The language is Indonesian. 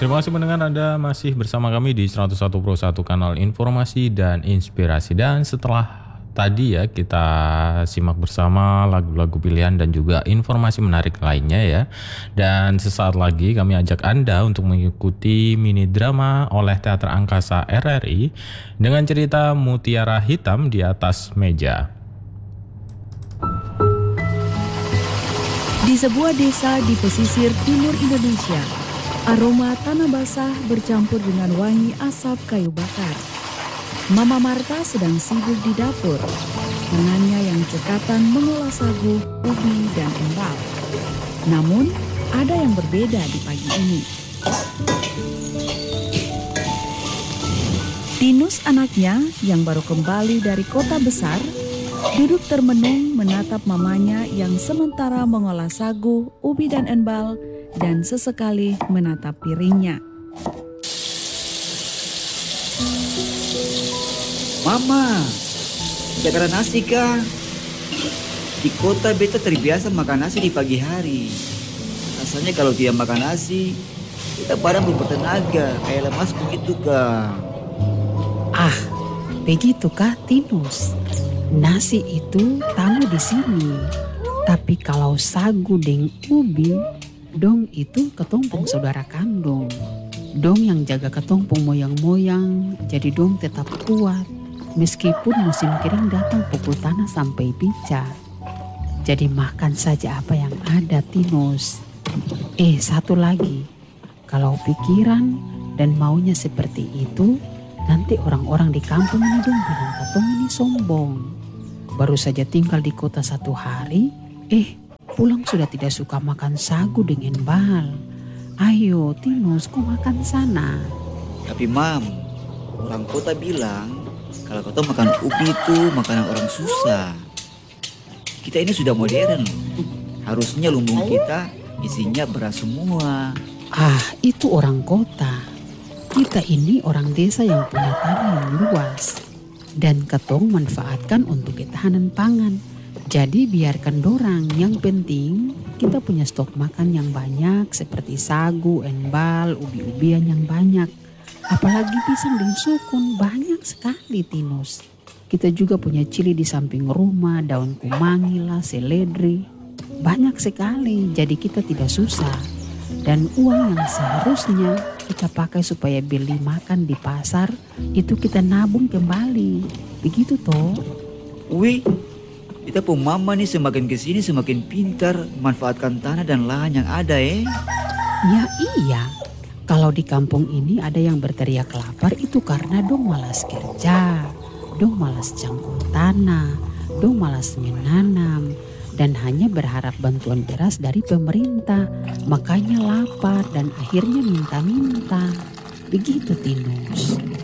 Terima kasih mendengar, Anda masih bersama kami di 101.1 kanal informasi dan inspirasi. Dan setelah tadi ya kita simak bersama lagu-lagu pilihan dan juga informasi menarik lainnya ya. Dan sesaat lagi kami ajak Anda untuk mengikuti mini drama oleh Teater Angkasa RRI dengan cerita Mutiara Hitam di Atas Meja. Di sebuah desa di pesisir timur Indonesia, aroma tanah basah bercampur dengan wangi asap kayu bakar. Mama Marta sedang sibuk di dapur. Tangannya yang cekatan mengolah sagu, ubi, dan embal. Namun, ada yang berbeda di pagi ini. Tinus, anaknya yang baru kembali dari kota besar, duduk termenung menatap mamanya yang sementara mengolah sagu, ubi, dan embal, dan sesekali menatap piringnya. Mama, jaga nasi kah? Di kota beta terbiasa makan nasi di pagi hari. Rasanya kalau tidak makan nasi, kita badan belum bertenaga, kayak lemas begitu kah? Ah, begitu kah Tinus? Nasi itu tamu di sini. Tapi kalau sagu deng ubi, dong itu ketumpung saudara kandung. Dong yang jaga ketumpung moyang-moyang, jadi dong tetap kuat. Meskipun musim kering datang pukul tanah sampai pica. Jadi makan saja apa yang ada Tinus. Satu lagi. Kalau pikiran dan maunya seperti itu, nanti orang-orang di kampung ini dong bilang katong ini sombong. Baru saja tinggal di kota 1 hari, pulang sudah tidak suka makan sagu dengan bal. Ayo Tinus, kau makan sana. Tapi Mam, orang kota bilang kalau kau makan ubi itu makanan orang susah. Kita ini sudah modern. Harusnya lumbung kita isinya beras semua. Itu orang kota. Kita ini orang desa yang punya tanah yang luas. Dan ketong manfaatkan untuk ketahanan pangan. Jadi biarkan dorang, yang penting kita punya stok makan yang banyak seperti sagu, embal, ubi-ubian yang banyak. Apalagi pisang dan sukun banyak sekali Tinus. Kita juga punya cili di samping rumah, daun kumangi lah, seledri. Banyak sekali, jadi kita tidak susah. Dan uang yang seharusnya kita pakai supaya beli makan di pasar, itu kita nabung kembali. Begitu toh? Wih, kita pun mama nih semakin kesini semakin pintar memanfaatkan tanah dan lahan yang ada Ya iya, kalau di kampung ini ada yang berteriak lapar itu karena dong malas kerja, dong malas campur tanah, dong malas menanam, dan hanya berharap bantuan beras dari pemerintah. Makanya lapar dan akhirnya minta-minta. Begitu Tinus.